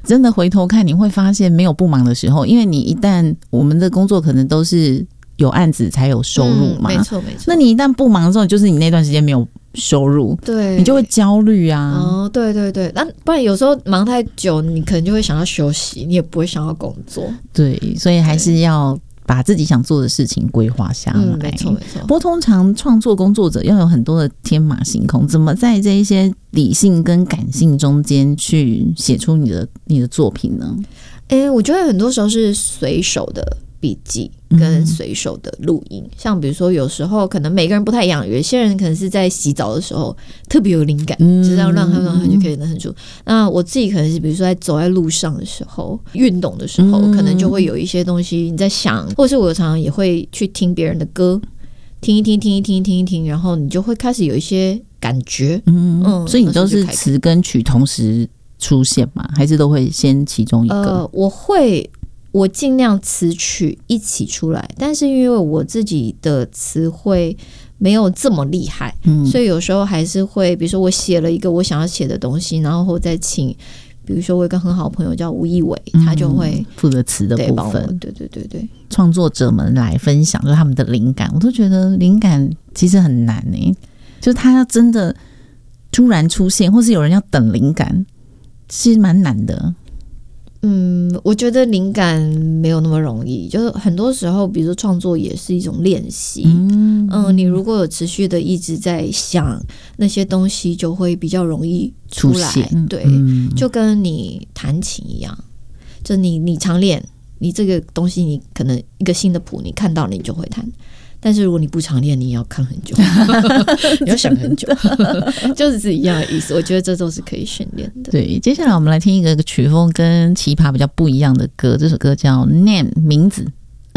真的回头看，你会发现没有不忙的时候，因为你一旦我们的工作可能都是有案子才有收入嘛， 没错没错。 那你一旦不忙的时候，就是你那段时间没有收入， 对， 你就会焦虑啊。 哦，对对对，那不然有时候忙太久，你可能就会想要休息，你也不会想要工作。 对，所以还是要把自己想做的事情规划下来。 没错没错。 不过通常创作工作者要有很多的天马行空，怎么在这一些理性跟感性中间去写出你的作品呢？ 我觉得很多时候是随手的笔记跟随手的录音，像比如说有时候可能每个人不太一样，有些人可能是在洗澡的时候特别有灵感，就是要让他就可以很出。那我自己可能是比如说走在路上的时候，运动的时候，可能就会有一些东西你在想，或者是我常常也会去听别人的歌，听一听，然后你就会开始有一些感觉。 所以你都是词跟曲同时出现吗？还是都会先其中一个？ 我尽量词曲一起出来，但是因为我自己的词汇没有这么厉害，所以有时候还是会，比如说我写了一个我想要写的东西，然后再请，比如说我有一个很好的朋友叫吴一伟，他就会负责词的部分。 对， 创作者们来分享就是他们的灵感，我都觉得灵感其实很难就是他要真的突然出现，或是有人要等灵感，其实蛮难的。 我觉得灵感没有那么容易，就是很多时候比如说创作也是一种练习。你如果有持续的一直在想那些东西，就会比较容易出来。对，就跟你弹琴一样，就你常练，你这个东西你可能一个新的谱你看到了你就会弹，但是如果你不常练，你要看很久你要想很久就是一样的意思。我觉得这都是可以训练的。 对，接下来我们来听一个曲风跟奇葩比较不一样的歌，这首歌叫 Name 名字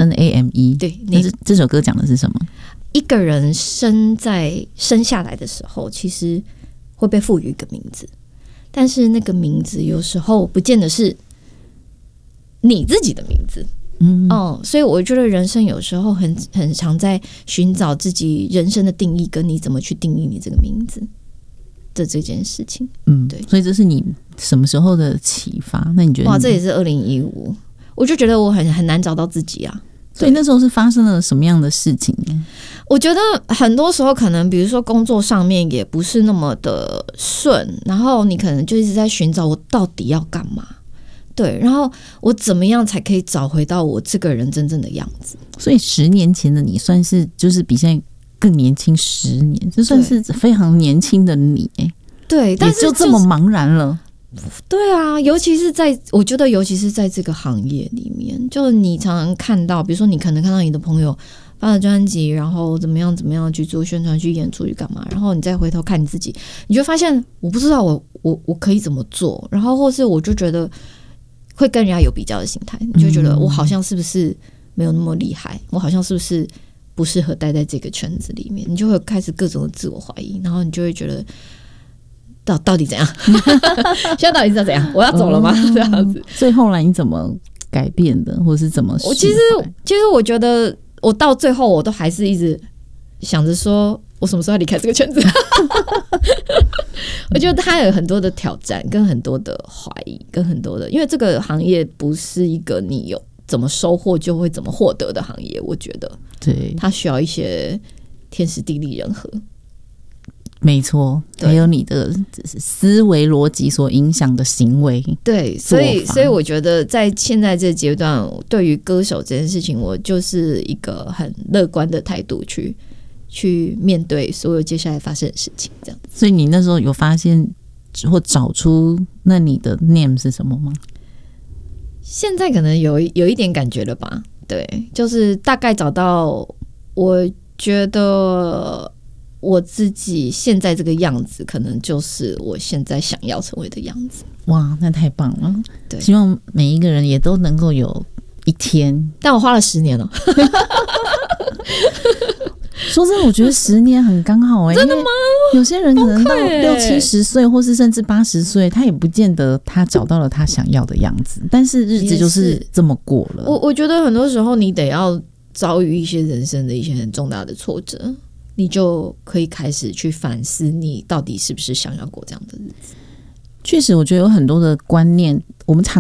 Name。 对，这首歌讲的是什么？ 一个人生下来的时候其实会被赋予一个名字，但是那个名字有时候不见得是你自己的名字。所以我觉得人生有时候很常在寻找自己人生的定义，跟你怎么去定义你这个名字的这件事情。对， 所以这是你什么时候的启发？那你觉得？ 哇，这也是2015，我就觉得我很难找到自己啊。 所以那时候是发生了什么样的事情呢？ 我觉得很多时候可能比如说工作上面也不是那么的顺，然后你可能就一直在寻找我到底要干嘛。对，然后我怎么样才可以找回到我这个人真正的样子？ 所以10年前的你算是就是比现在更年轻10年，这算是非常年轻的你。 对，但是就这么茫然了。 对啊，我觉得尤其是在这个行业里面，就你常常看到，比如说你可能看到你的朋友发了专辑，然后怎么样去做宣传、去演出、去干嘛，然后你再回头看你自己，你就发现我不知道我可以怎么做，然后或是我就觉得会跟人家有比较的心态，你就觉得我好像是不是没有那么厉害，我好像是不是不适合待在这个圈子里面，你就会开始各种的自我怀疑，然后你就会觉得到底怎样现在到底是要怎样，我要走了吗？这样子。 所以后来你怎么改变的，或是怎么释怀？ 其实我觉得我到最后我都还是一直想着说我什么时候要离开这个圈子我觉得它有很多的挑战跟很多的怀疑跟很多的，因为这个行业不是一个你有怎么收获就会怎么获得的行业，我觉得对，它需要一些天时地利人和。 没错，还有你的思维逻辑所影响的行为。 对，所以我觉得在现在这个阶段，对于歌手这件事情，我就是一个很乐观的态度去面对所有接下来发生的事情，这样。 所以你那时候有发现或找出那你的 name 是什么吗？ 现在可能有一点感觉了吧。对，就是大概找到，我觉得我自己现在这个样子可能就是我现在想要成为的样子。 哇，那太棒了。 对， 希望每一个人也都能够有一天。 但我花了10年了说真的，我觉得10年很刚好。 真的吗？ 有些人可能到60-70岁或是甚至80岁，他也不见得他找到了他想要的样子，但是日子就是这么过了。 我觉得很多时候你得要遭遇一些人生的一些很重大的挫折，你就可以开始去反思你到底是不是想要过这样的日子。 确实我觉得有很多的观念我们常